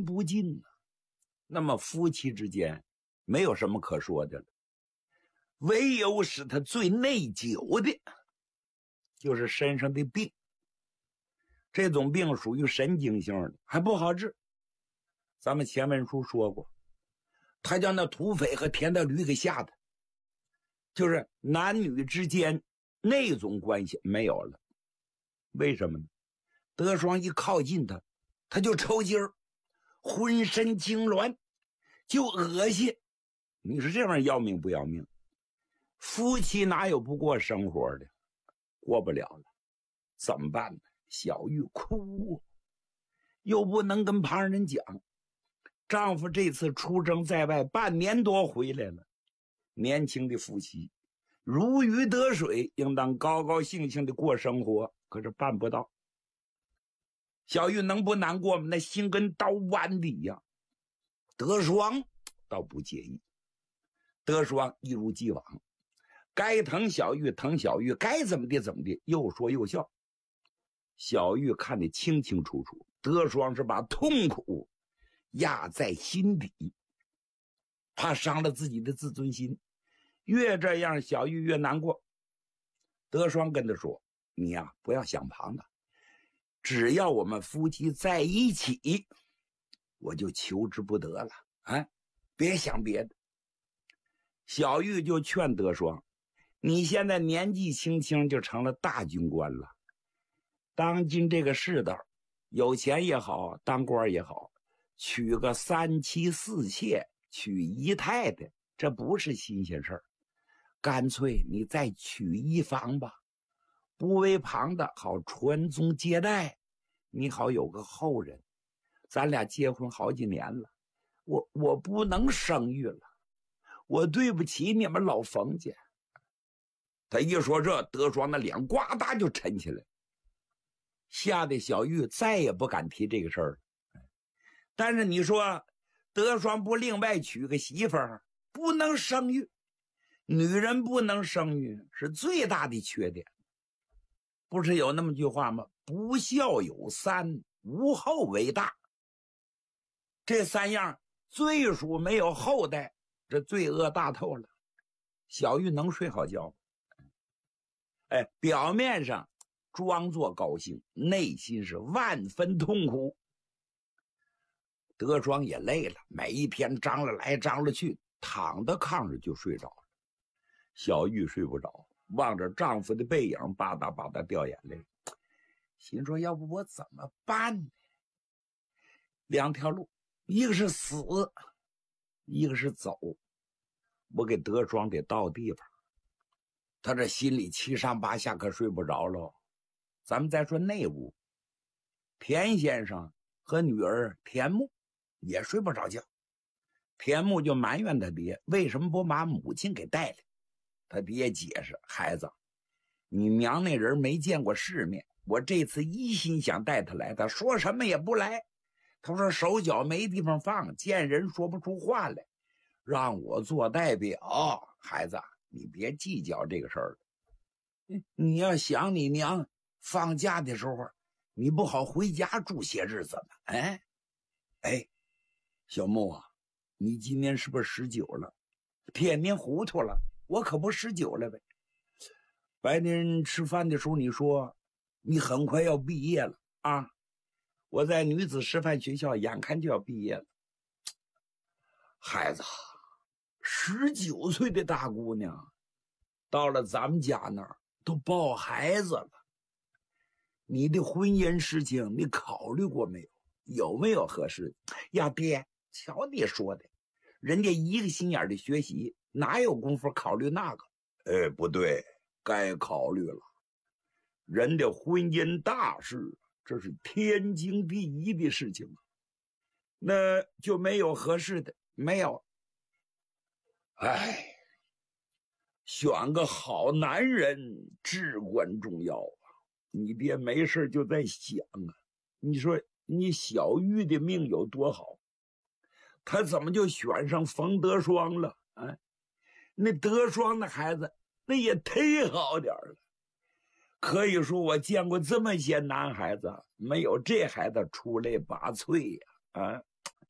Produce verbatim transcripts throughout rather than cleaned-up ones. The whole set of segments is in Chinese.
情不尽啊，那么夫妻之间没有什么可说的了。唯有使他最内疚的就是身上的病，这种病属于神经性的，还不好治。咱们前文书说过，他将那土匪和田大驴给吓的，就是男女之间那种关系没有了。为什么呢？德双一靠近他，他就抽筋儿，浑身痉挛，就恶心。你说这玩意儿要命不要命？夫妻哪有不过生活的？过不了了，怎么办呢？小玉哭，又不能跟旁人讲。丈夫这次出征在外半年多回来了，年轻的夫妻如鱼得水，应当高高兴兴的过生活，可是办不到。小玉能不难过吗？那心跟刀剜的一样。德双倒不介意，德双一如既往，该疼小玉疼小玉，该怎么的怎么的，又说又笑。小玉看得清清楚楚，德双是把痛苦压在心底，怕伤了自己的自尊心。越这样，小玉越难过。德双跟他说：“你呀、啊，不要想旁的，只要我们夫妻在一起，我就求之不得了啊！别想别的。”小玉就劝德双：“你现在年纪轻轻就成了大军官了，当今这个世道，有钱也好，当官也好，娶个三妻四妾，娶姨太太，这不是新鲜事儿。干脆你再娶一房吧，不为旁的好传宗接代，你好有个后人。咱俩结婚好几年了，我我不能生育了，我对不起你们老冯家。”他一说这，德双的脸呱嗒就沉起来，吓得小玉再也不敢提这个事儿了。但是你说德双不另外娶个媳妇儿，不能生育，女人不能生育是最大的缺点。不是有那么句话吗？不孝有三，无后为大。这三样最属没有后代，这罪恶大透了。小玉能睡好觉吗？哎，表面上装作高兴，内心是万分痛苦。德双也累了，每一天张了来张了去，躺在炕上就睡着了。小玉睡不着，望着丈夫的背影，吧嗒吧嗒掉眼泪，心说要不我怎么办呢？两条路，一个是死，一个是走。我给德双得到地方，他这心里七上八下，可睡不着喽。咱们再说内屋，田先生和女儿田木也睡不着觉。田木就埋怨他爹为什么不把母亲给带来。他爹解释：“孩子，你娘那人没见过世面，我这次一心想带他来，他说什么也不来。他说手脚没地方放，见人说不出话来，让我做代表。孩子，你别计较这个事儿。你要想你娘放假的时候，你不好回家住些日子吗？哎，哎，小木啊，你今年是不是十九了？天天糊涂了。我可不十九了呗。白天吃饭的时候你说你很快要毕业了啊，我在女子师范学校眼看就要毕业了。孩子，十九岁的大姑娘到了咱们家那儿都抱孩子了，你的婚姻事情你考虑过没有？有没有合适的呀？爹，瞧你说的，人家一个心眼的学习，哪有功夫考虑那个？哎，不对，该考虑了。人的婚姻大事，这是天经地义的事情啊。那就没有合适的？没有。哎，选个好男人至关重要啊。你爹没事就在想啊，你说你小玉的命有多好，他怎么就选上冯德双了啊？那德双的孩子那也忒好点了，可以说我见过这么些男孩子，没有这孩子出类拔萃呀！啊，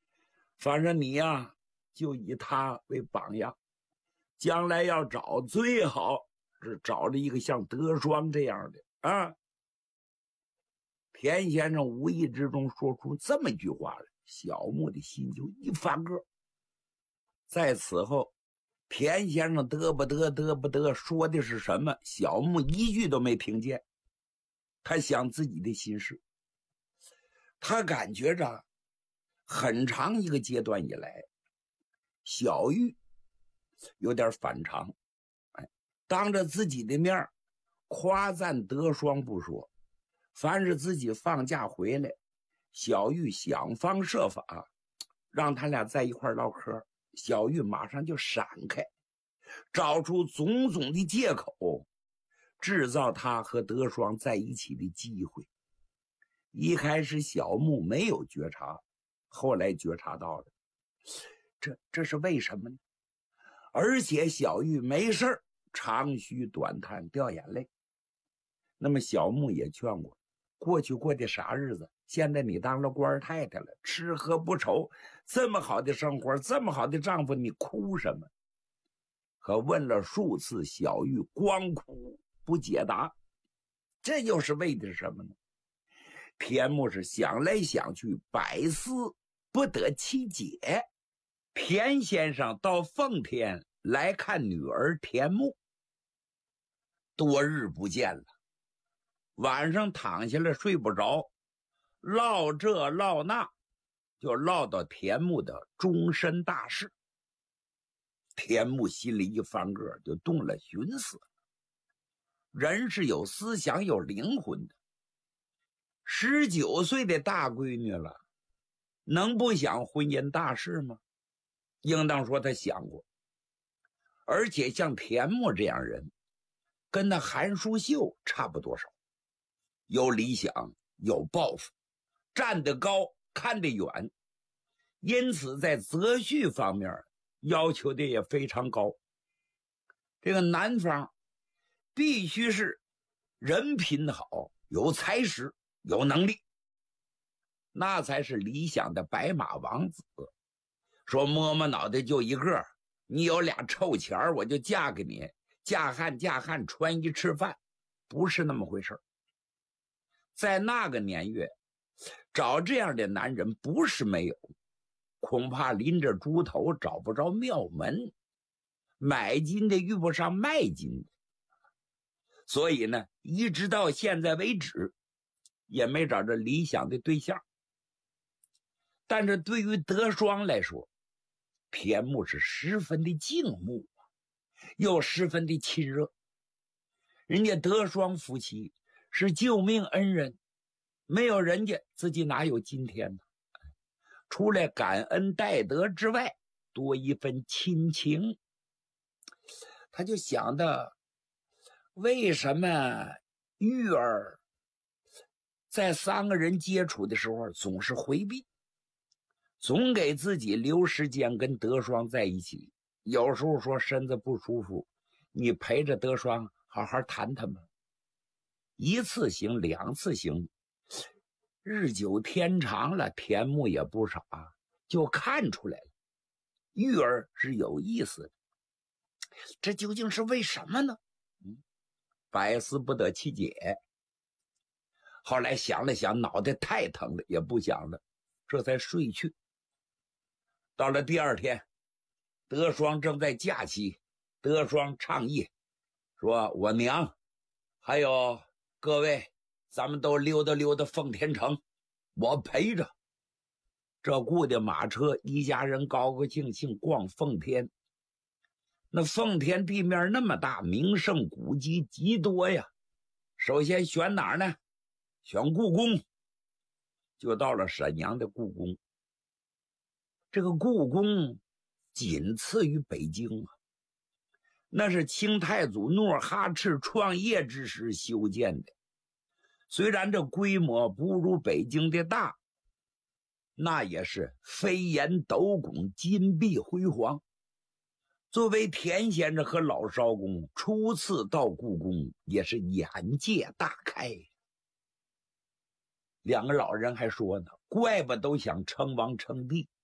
反正你呀，就以他为榜样，将来要找最好是找着一个像德双这样的啊。田先生无意之中说出这么一句话来，小木的心就一翻个。在此后，田先生得不得得不得说的是什么，小木一句都没听见。他想自己的心事，他感觉着很长一个阶段以来，小玉有点反常，哎，当着自己的面夸赞德双不说，凡是自己放假回来，小玉想方设法让他俩在一块唠嗑，小玉马上就闪开，找出种种的借口，制造他和德双在一起的机会。一开始小木没有觉察，后来觉察到了，这这是为什么呢？而且小玉没事长吁短叹掉眼泪。那么小木也劝过，过去过的啥日子，现在你当了官太太了，吃喝不愁，这么好的生活，这么好的丈夫，你哭什么？可问了数次，小玉光哭不解答，这又是为的什么呢？田木是想来想去，百思不得其解。田先生到奉天来看女儿田木，多日不见了，晚上躺下来睡不着，唠这唠那，就唠到田木的终身大事。田木心里一翻个，就动了寻思。人是有思想有灵魂的，十九岁的大闺女了，能不想婚姻大事吗？应当说他想过。而且像田木这样人，跟那韩淑秀差不多少，有理想有抱负，站得高看得远，因此在择婿方面要求的也非常高。这个男方必须是人品好，有才识有能力，那才是理想的白马王子。说摸摸脑袋就一个，你有俩臭钱我就嫁给你，嫁汉嫁汉穿衣吃饭，不是那么回事。在那个年月找这样的男人不是没有，恐怕拎着猪头找不着庙门，买金的遇不上卖金的。所以呢，一直到现在为止也没找着理想的对象。但是对于德双来说，田木是十分的敬慕，又十分的亲热。人家德双夫妻是救命恩人，没有人家自己哪有今天呢？除了感恩戴德之外，多一份亲情。他就想的，为什么玉儿在三个人接触的时候总是回避，总给自己留时间跟德双在一起。有时候说身子不舒服，你陪着德双好好谈谈吧。一次行两次行，日久天长了，田木也不傻，就看出来了玉儿是有意思的。这究竟是为什么呢？嗯，百思不得其解。后来想了想，脑袋太疼了，也不想了，这才睡去。到了第二天，德双正在假期，德双倡议说，我娘还有各位，咱们都溜达溜达奉天城，我陪着。这雇的马车，一家人高高兴兴逛奉天。那奉天地面那么大，名胜古迹极多呀。首先选哪儿呢？选故宫。就到了沈阳的故宫。这个故宫仅次于北京啊，那是清太祖努尔哈赤创业之时修建的。虽然这规模不如北京的大，那也是飞檐斗拱，金碧辉煌。作为田先生和老艄公初次到故宫，也是眼界大开。两个老人还说呢，怪不都想称王称帝，